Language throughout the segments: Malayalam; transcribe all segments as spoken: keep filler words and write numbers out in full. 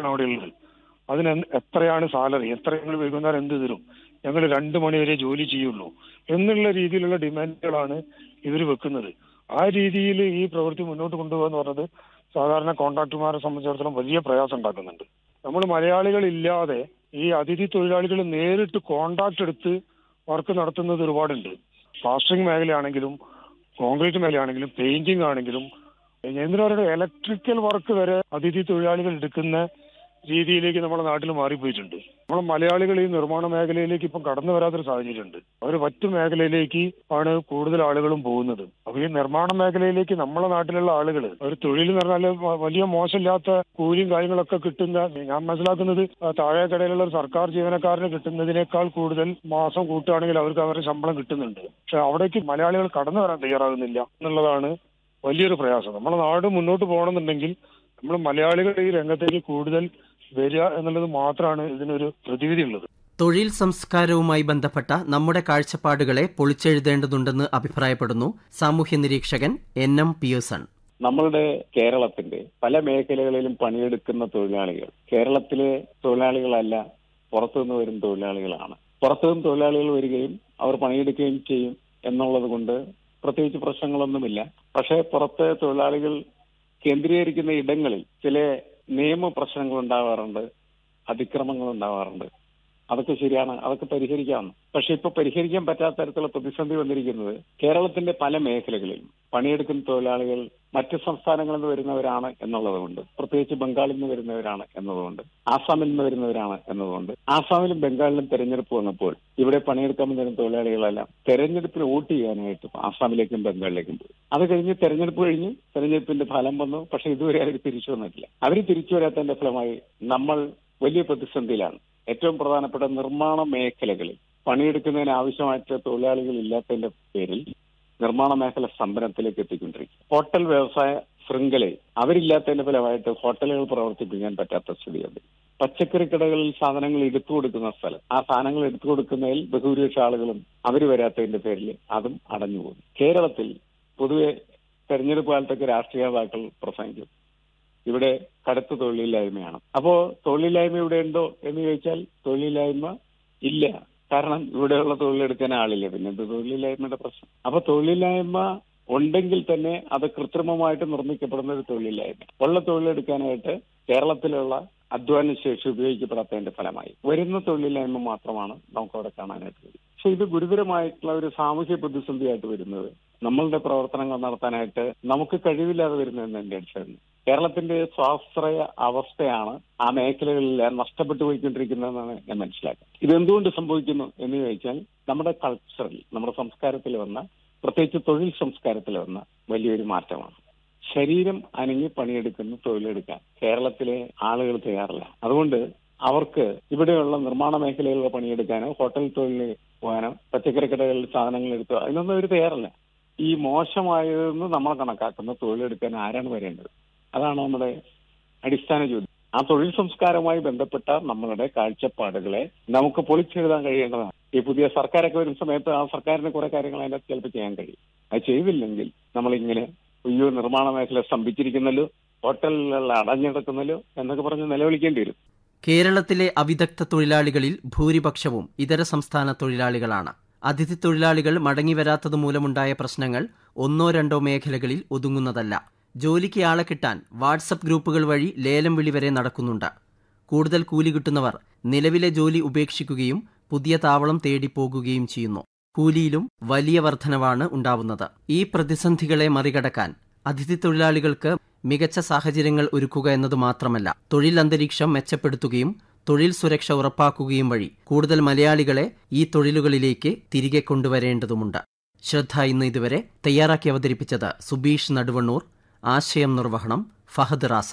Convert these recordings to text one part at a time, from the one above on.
തൊഴിലാളികളാണ് അവിടെ ഉള്ളത്. അതിന് എത്രയാണ് സാലറി, എത്ര ഞങ്ങൾ വൈകുന്നേരം എന്ത് തരും, ഞങ്ങൾ രണ്ട് മണി വരെ ജോലി ചെയ്യുള്ളൂ എന്നുള്ള രീതിയിലുള്ള ഡിമാൻഡുകളാണ് ഇവർ വെക്കുന്നത്. ആ രീതിയിൽ ഈ പ്രവൃത്തി മുന്നോട്ട് കൊണ്ടുപോകുക എന്ന് പറഞ്ഞത് സാധാരണ കോൺട്രാക്ടർമാരെ സംബന്ധിച്ചിടത്തോളം വലിയ പ്രയാസം ഉണ്ടാക്കുന്നുണ്ട്. നമ്മൾ മലയാളികൾ ഇല്ലാതെ ഈ അതിഥി തൊഴിലാളികൾ നേരിട്ട് കോൺട്രാക്ട് എടുത്ത് വർക്ക് നടത്തുന്നത് ഒരുപാടുണ്ട്. പ്ലാസ്റ്ററിംഗ് മേഖലയാണെങ്കിലും കോൺക്രീറ്റ് മേഖലയാണെങ്കിലും പെയിന്റിംഗ് ആണെങ്കിലും എന്തിനാ പറയുക, ഇലക്ട്രിക്കൽ വർക്ക് വരെ അതിഥി തൊഴിലാളികൾ എടുക്കുന്ന രീതിയിലേക്ക് നമ്മുടെ നാട്ടിൽ മാറിപ്പോയിട്ടുണ്ട്. നമ്മൾ മലയാളികൾ ഈ നിർമ്മാണ മേഖലയിലേക്ക് ഇപ്പം കടന്നു വരാത്തൊരു സാഹചര്യമുണ്ട്. അവർ മറ്റു മേഖലയിലേക്ക് ആണ് കൂടുതൽ ആളുകളും പോകുന്നത്. അപ്പൊ ഈ നിർമ്മാണ മേഖലയിലേക്ക് നമ്മളെ നാട്ടിലുള്ള ആളുകൾ ഒരു തൊഴിൽ എന്ന് പറഞ്ഞാൽ വലിയ മോശമില്ലാത്ത കൂലിയും കാര്യങ്ങളൊക്കെ കിട്ടുന്ന, ഞാൻ മനസ്സിലാക്കുന്നത് താഴേക്കടയിലുള്ള ഒരു സർക്കാർ ജീവനക്കാരന് കിട്ടുന്നതിനേക്കാൾ കൂടുതൽ മാസം കൂട്ടുകയാണെങ്കിൽ അവർക്ക് അവരുടെ ശമ്പളം കിട്ടുന്നുണ്ട്. പക്ഷെ അവിടേക്ക് മലയാളികൾ കടന്നു വരാൻ തയ്യാറാകുന്നില്ല എന്നുള്ളതാണ് വലിയൊരു പ്രയാസം. നമ്മുടെ നാട് മുന്നോട്ട് പോകണമെന്നുണ്ടെങ്കിൽ നമ്മൾ മലയാളികൾ ഈ രംഗത്തേക്ക് കൂടുതൽ വരിക എന്നുള്ളത് മാത്രമാണ് ഇതിനൊരു പ്രതിവിധി ഉള്ളത്. തൊഴിൽ സംസ്കാരവുമായി ബന്ധപ്പെട്ട നമ്മുടെ കാഴ്ചപ്പാടുകളെ പൊളിച്ചെഴുതേണ്ടതുണ്ടെന്ന് അഭിപ്രായപ്പെടുന്നു സാമൂഹ്യ നിരീക്ഷകൻ എൻ എം പിയേഴ്സൺ. നമ്മളുടെ കേരളത്തിന്റെ പല മേഖലകളിലും പണിയെടുക്കുന്ന തൊഴിലാളികൾ കേരളത്തിലെ തൊഴിലാളികളല്ല, പുറത്തുനിന്ന് വരുന്ന തൊഴിലാളികളാണ്. പുറത്തുനിന്ന് തൊഴിലാളികൾ വരികയും അവർ പണിയെടുക്കുകയും ചെയ്യും എന്നുള്ളത് കൊണ്ട് പ്രത്യേകിച്ച് പ്രശ്നങ്ങളൊന്നുമില്ല. പക്ഷേ പുറത്തെ തൊഴിലാളികൾ കേന്ദ്രീകരിക്കുന്ന ഇടങ്ങളിൽ ചില നിയമ പ്രശ്നങ്ങൾ ഉണ്ടാവാറുണ്ട്, അതിക്രമങ്ങൾ ഉണ്ടാവാറുണ്ട്. അതൊക്കെ ശരിയാണ്, അതൊക്കെ പരിഹരിക്കാവുന്നു. പക്ഷെ ഇപ്പൊ പരിഹരിക്കാൻ പറ്റാത്ത തരത്തിലുള്ള പ്രതിസന്ധി വന്നിരിക്കുന്നത് കേരളത്തിന്റെ പല മേഖലകളിലും പണിയെടുക്കുന്ന തൊഴിലാളികൾ മറ്റ് സംസ്ഥാനങ്ങളിൽ നിന്ന് വരുന്നവരാണ് എന്നുള്ളതുകൊണ്ട്, പ്രത്യേകിച്ച് ബംഗാളിൽ നിന്ന് വരുന്നവരാണ് എന്നതുകൊണ്ട്, ആസാമിൽ നിന്ന് വരുന്നവരാണ് എന്നതുകൊണ്ട്, ആസാമിലും ബംഗാളിലും തെരഞ്ഞെടുപ്പ് വന്നപ്പോൾ ഇവിടെ പണിയെടുക്കാൻ വരുന്ന തൊഴിലാളികളെല്ലാം തെരഞ്ഞെടുപ്പിന് വോട്ട് ചെയ്യാനായിട്ട് ആസാമിലേക്കും ബംഗാളിലേക്കും പോയി. അത് കഴിഞ്ഞ് തെരഞ്ഞെടുപ്പ് കഴിഞ്ഞ് തെരഞ്ഞെടുപ്പിന്റെ ഫലം വന്നു. പക്ഷെ ഇതുവരെ അവർ തിരിച്ചു വന്നിട്ടില്ല. അവർ തിരിച്ചു വരാത്തതിന്റെ ഫലമായി നമ്മൾ വലിയ പ്രതിസന്ധിയിലാണ്. ഏറ്റവും പ്രധാനപ്പെട്ട നിർമ്മാണ മേഖലകളിൽ പണിയെടുക്കുന്നതിന് ആവശ്യമായിട്ട് തൊഴിലാളികൾ ഇല്ലാത്തതിന്റെ പേരിൽ നിർമ്മാണ മേഖല സ്തംഭനത്തിലേക്ക് എത്തിക്കൊണ്ടിരിക്കും. ഹോട്ടൽ വ്യവസായ ശൃംഖലയിൽ അവരില്ലാത്തതിന്റെ ഫലമായിട്ട് ഹോട്ടലുകൾ പ്രവർത്തിപ്പിക്കാൻ പറ്റാത്ത സ്ഥിതിയുണ്ട്. പച്ചക്കറി കടകളിൽ സാധനങ്ങൾ എടുത്തു കൊടുക്കുന്ന സ്ഥലം, ആ സാധനങ്ങൾ എടുത്തു കൊടുക്കുന്നതിൽ ബഹുഭൂരിപക്ഷ ആളുകളും അവർ വരാത്തതിന്റെ പേരിൽ അതും അടഞ്ഞുപോകും. കേരളത്തിൽ പൊതുവെ തെരഞ്ഞെടുപ്പ് കാലത്തൊക്കെ രാഷ്ട്രീയ നേതാക്കൾ പ്രസംഗിക്കും ഇവിടെ കടുത്ത തൊഴിലില്ലായ്മയാണ്. അപ്പോ തൊഴിലില്ലായ്മ ഇവിടെ ഉണ്ടോ എന്ന് ചോദിച്ചാൽ തൊഴിലില്ലായ്മ ഇല്ല. കാരണം ഇവിടെയുള്ള തൊഴിലെടുക്കാൻ ആളില്ല. പിന്നെ ഇത് തൊഴിലില്ലായ്മയുടെ പ്രശ്നം. അപ്പൊ തൊഴിലില്ലായ്മ ഉണ്ടെങ്കിൽ തന്നെ അത് കൃത്രിമമായിട്ട് നിർമ്മിക്കപ്പെടുന്ന ഒരു തൊഴിലില്ലായ്മ. ഉള്ള തൊഴിലെടുക്കാനായിട്ട് കേരളത്തിലുള്ള അധ്വാന ശേഷി ഉപയോഗിക്കപ്പെടാത്തതിന്റെ ഫലമായി വരുന്ന തൊഴിലില്ലായ്മ മാത്രമാണ് നമുക്ക് അവിടെ കാണാനായിട്ട് കഴിയും. പക്ഷെ ഇത് ഗുരുതരമായിട്ടുള്ള ഒരു സാമൂഹ്യ പ്രതിസന്ധിയായിട്ട് വരുന്നത് നമ്മളുടെ പ്രവർത്തനങ്ങൾ നടത്താനായിട്ട് നമുക്ക് കഴിവില്ലാതെ വരുന്നതെന്ന് എന്റെ അടിസ്ഥാനം. കേരളത്തിന്റെ സ്വാശ്രയ അവസ്ഥയാണ് ആ മേഖലകളിൽ നഷ്ടപ്പെട്ടു പോയിക്കൊണ്ടിരിക്കുന്നതെന്നാണ് ഞാൻ മനസ്സിലാക്കുന്നത്. ഇതെന്തുകൊണ്ട് സംഭവിക്കുന്നു എന്ന് ചോദിച്ചാൽ നമ്മുടെ കൾച്ചറിൽ, നമ്മുടെ സംസ്കാരത്തിൽ വന്ന, പ്രത്യേകിച്ച് തൊഴിൽ സംസ്കാരത്തിൽ വന്ന വലിയൊരു മാറ്റമാണ്. ശരീരം അനങ്ങി പണിയെടുക്കുന്ന തൊഴിലെടുക്കാൻ കേരളത്തിലെ ആളുകൾ തയ്യാറില്ല. അതുകൊണ്ട് അവർക്ക് ഇവിടെയുള്ള നിർമ്മാണ മേഖലകളിൽ പണിയെടുക്കാനോ ഹോട്ടൽ തൊഴിലിൽ പോകാനോ പച്ചക്കറി കടകളിൽ സാധനങ്ങൾ എടുത്തോ അതിനൊന്നും അവർ തയ്യാറല്ല. ഈ മോശമായതെന്ന് നമ്മൾ കണക്കാക്കുന്ന തൊഴിലെടുക്കാൻ ആരാണ് വരേണ്ടത്? അതാണ് നമ്മുടെ അടിസ്ഥാന ചോദ്യം. ആ തൊഴിൽ സംസ്കാരവുമായി ബന്ധപ്പെട്ട നമ്മളുടെ കാഴ്ചപ്പാടുകളെ നമുക്ക് പൊളിച്ചെഴുതാൻ കഴിയേണ്ടതാണ്. ഈ പുതിയ സർക്കാരൊക്കെ വരുന്ന സമയത്ത് ആ സർക്കാരിന് കുറെ കാര്യങ്ങൾ അതിനകത്ത് ചിലപ്പോൾ ചെയ്യാൻ കഴിയും. അത് ചെയ്തില്ലെങ്കിൽ നമ്മളിങ്ങനെ അയ്യോ നിർമ്മാണ മേഖല സ്തംഭിച്ചിരിക്കുന്നല്ലോ, ഹോട്ടലുകളിൽ അടഞ്ഞെടുക്കുന്നല്ലോ എന്നൊക്കെ പറഞ്ഞ് നിലവിളിക്കേണ്ടി വരും. കേരളത്തിലെ അവിദഗ്ധ തൊഴിലാളികളിൽ ഭൂരിപക്ഷവും ഇതര സംസ്ഥാന തൊഴിലാളികളാണ്. അതിഥി തൊഴിലാളികൾ മടങ്ങിവരാത്തത് മൂലമുണ്ടായ പ്രശ്നങ്ങൾ ഒന്നോ രണ്ടോ മേഖലകളിൽ ഒതുങ്ങുന്നതല്ല. ജോലിക്ക് ആളെ കിട്ടാൻ വാട്സപ്പ് ഗ്രൂപ്പുകൾ വഴി ലേലം വിളി വരെ നടക്കുന്നുണ്ട്. കൂടുതൽ കൂലി കിട്ടുന്നവർ നിലവിലെ ജോലി ഉപേക്ഷിക്കുകയും പുതിയ താവളം തേടി പോകുകയും ചെയ്യുന്നു. കൂലിയിലും വലിയ വർധനവാണ് ഉണ്ടാവുന്നത്. ഈ പ്രതിസന്ധികളെ മറികടക്കാൻ അതിഥി തൊഴിലാളികൾക്ക് മികച്ച സാഹചര്യങ്ങൾ ഒരുക്കുക എന്നതു മാത്രമല്ല, തൊഴിൽ അന്തരീക്ഷം മെച്ചപ്പെടുത്തുകയും തൊഴിൽ സുരക്ഷ ഉറപ്പാക്കുകയും വഴി കൂടുതൽ മലയാളികളെ ഈ തൊഴിലുകളിലേക്ക് തിരികെ കൊണ്ടുവരേണ്ടതുണ്ട്. ശ്രദ്ധ ഇന്ന് ഇതുവരെ തയ്യാറാക്കി അവതരിപ്പിച്ചത് സുബീഷ് നടുവണ്ണൂർ. ആശയം നിർവഹണം ഫഹദ് റാസ.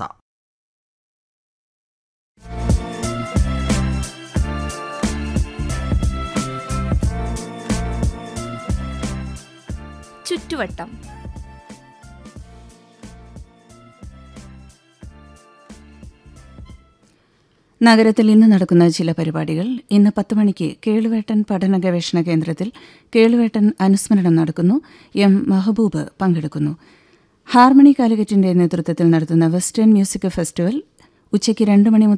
ചുറ്റുവട്ടം. നഗരത്തിൽ ഇന്ന് നടക്കുന്ന ചില പരിപാടികൾ. ഇന്ന് പത്ത് മണിക്ക് കേളുവേട്ടൻ പഠന ഗവേഷണ കേന്ദ്രത്തിൽ കേളുവേട്ടൻ അനുസ്മരണം നടക്കുന്നു. എം മെഹബൂബ് പങ്കെടുക്കുന്നു. ഹാർമണി കാലിക്കറ്റിന്റെ നേതൃത്വത്തിൽ നടത്തുന്ന വെസ്റ്റേൺ മ്യൂസിക് ഫെസ്റ്റിവൽ ഉച്ചയ്ക്ക് രണ്ട് മണി മുതൽ